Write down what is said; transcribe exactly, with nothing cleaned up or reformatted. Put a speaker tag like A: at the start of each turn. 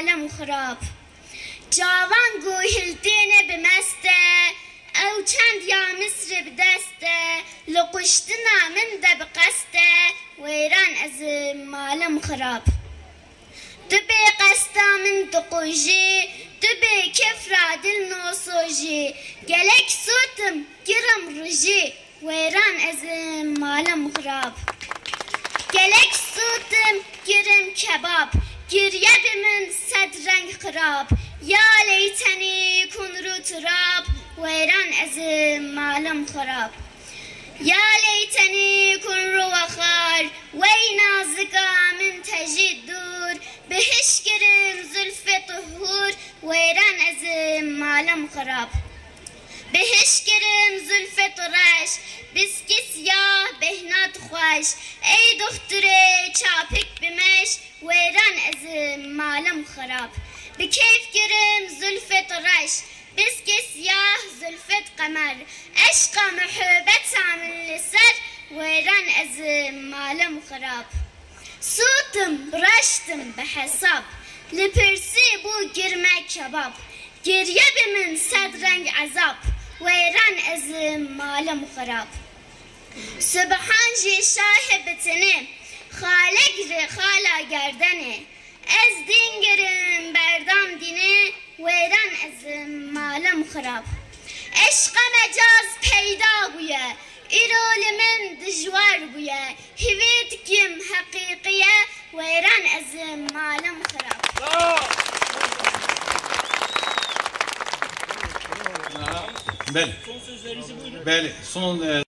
A: malum xarab. Cavan guhildine bimeste, ev çend ya Misr bideste, lukuştina min de biqeste, weyran ez malum xarab. Tübe qesta min tuquji, tübe kefra dil nosoji, gelek sutum giram ruji, weyran ez malum xarab. Gelek sutum girim kebab, giriye bimin sedrenk xarab, ya leyteni kunru turab, weyran ez malum xarab. Ya leyteni kunru vakhar, wey nazika min tejid dur, behiş girim zülfe tuhur, weyran ez malum xarab. Behiş girim zülfe turaş, biski siyah behnat xoş, ey dokture çapik bimeş, weyran ez malum xarab. Bi keyf girim zülfe turaş, biski siyah zülfet kamer, eşqa muhabbet amil liser, weyran ez malum xarab. Sutum raştım behesap, lipirsi bu girme kebap, geriye bimin sedrenk azap, weyran ez malum xarab. Sübhan ji şahibetini, xale giri xala gerdeni, ez dingirim berdam dini, weyran ez malum xarab. Eşqa mecaz peyda buye, irolimin dijwar buye, hivit kim hakikiye, weyran ez malum xarab.
B: Beli. Beli. Son